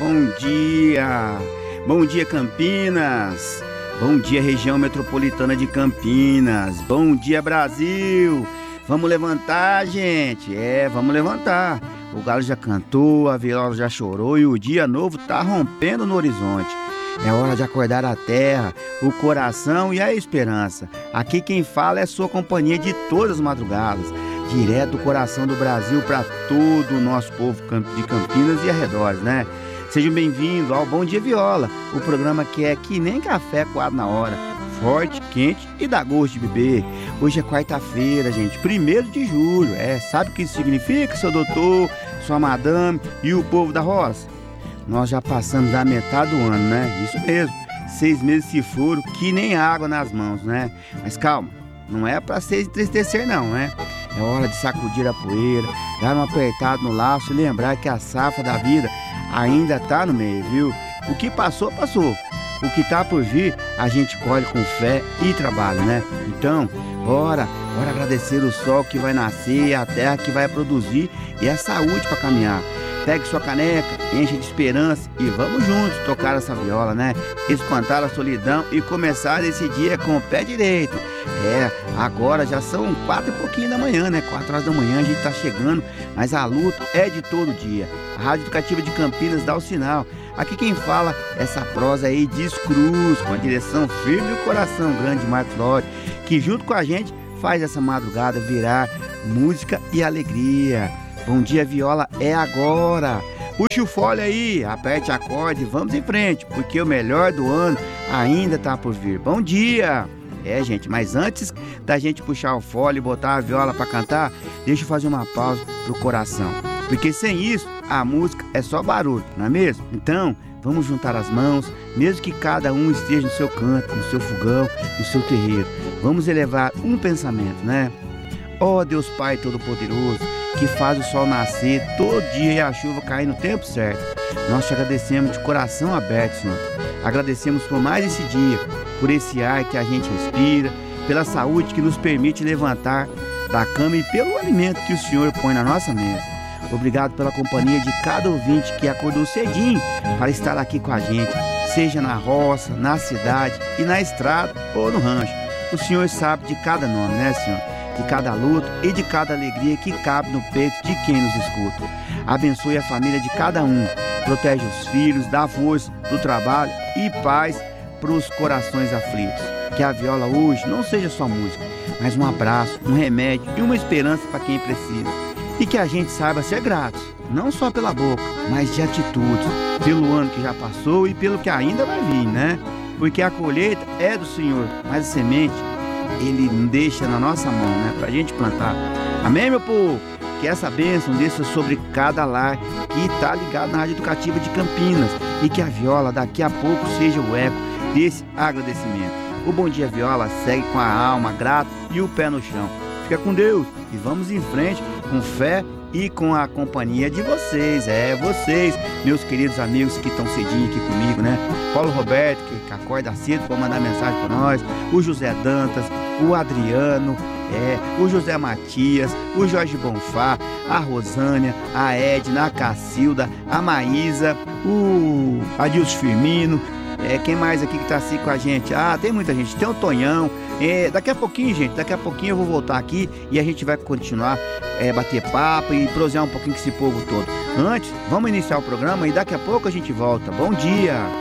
bom dia! Bom dia, Campinas! Bom dia, região metropolitana de Campinas! Bom dia, Brasil! Vamos levantar, gente! Vamos levantar! O galo já cantou, a viola já chorou e o dia novo tá rompendo no horizonte. É hora de acordar a terra, o coração e a esperança. Aqui quem fala é sua companhia de todas as madrugadas, direto do coração do Brasil para todo o nosso povo de Campinas e arredores, né? Sejam bem-vindos ao Bom Dia Viola, o programa que é que nem café coado na hora, forte, quente e dá gosto de beber. Hoje é quarta-feira, gente, 1º de julho. Sabe o que isso significa, seu doutor, sua madame e o povo da roça? Nós já passamos da metade do ano, né? Isso mesmo, 6 meses se foram, que nem água nas mãos, né? Mas calma, não é pra se entristecer não, né? É hora de sacudir a poeira, dar um apertado no laço e lembrar que a safra da vida ainda tá no meio, viu? O que passou, passou. O que tá por vir, a gente colhe com fé e trabalho, né? Então, bora agradecer o sol que vai nascer, a terra que vai produzir e a saúde para caminhar. Pegue sua caneca, enche de esperança e vamos juntos tocar essa viola, né? Espantar a solidão e começar esse dia com o pé direito. Agora já são 4 e pouquinho da manhã, né? 4 horas da manhã a gente tá chegando, mas a luta é de todo dia. A Rádio Educativa de Campinas dá o sinal. Aqui quem fala essa prosa aí diz Cruz, com a direção firme e o coração grande de Marcos Lodi, que junto com a gente faz essa madrugada virar música e alegria. Bom dia, viola, é agora. Puxe o fole aí, aperte a corda e vamos em frente, porque o melhor do ano ainda tá por vir. Bom dia! Gente, mas antes da gente puxar o fole e botar a viola para cantar, deixa eu fazer uma pausa pro coração. Porque sem isso, a música é só barulho, não é mesmo? Então, vamos juntar as mãos, mesmo que cada um esteja no seu canto, no seu fogão, no seu terreiro. Vamos elevar um pensamento, né? Ó Deus Pai Todo-Poderoso, que faz o sol nascer todo dia e a chuva cair no tempo certo. Nós te agradecemos de coração aberto, Senhor. Agradecemos por mais esse dia, por esse ar que a gente respira, pela saúde que nos permite levantar da cama e pelo alimento que o Senhor põe na nossa mesa. Obrigado pela companhia de cada ouvinte que acordou cedinho para estar aqui com a gente, seja na roça, na cidade e na estrada ou no rancho. O Senhor sabe de cada nome, né, Senhor? De cada luto e de cada alegria que cabe no peito de quem nos escuta. Abençoe a família de cada um, protege os filhos, dá força pro trabalho e paz para os corações aflitos. Que a viola hoje não seja só música, mas um abraço, um remédio e uma esperança para quem precisa. E que a gente saiba ser gratos, não só pela boca, mas de atitudes, pelo ano que já passou e pelo que ainda vai vir, né? Porque a colheita é do Senhor, mas a semente Ele deixa na nossa mão, né? Pra gente plantar. Amém, meu povo? Que essa bênção desça sobre cada lar que tá ligado na Rádio Educativa de Campinas e que a viola daqui a pouco seja o eco desse agradecimento. O Bom Dia Viola segue com a alma grata e o pé no chão. Fica com Deus e vamos em frente com fé e com a companhia de vocês. Vocês, meus queridos amigos que estão cedinho aqui comigo, né? Paulo Roberto, que acorda cedo para mandar mensagem para nós, o José Dantas, o Adriano, o José Matias, o Jorge Bonfá, a Rosânia, a Edna, a Cacilda, a Maísa, o Adilson Firmino, quem mais aqui que tá assim com a gente? Tem muita gente, tem o Tonhão. Daqui a pouquinho, gente, eu vou voltar aqui e a gente vai continuar bater papo e prosear um pouquinho com esse povo todo. Antes, vamos iniciar o programa e daqui a pouco a gente volta. Bom dia!